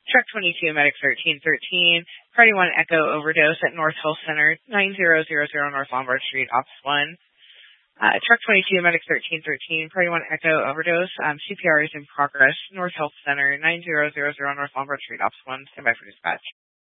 Truck 22, Medic 1313, Party 1 Echo overdose at North Health Center, 9000 North Lombard Street, Ops 1. Truck 22, Medic 1313, Party 1 Echo overdose. CPR is in progress, North Health Center, 9000 North Lombard Street, Ops 1. Stand by for dispatch.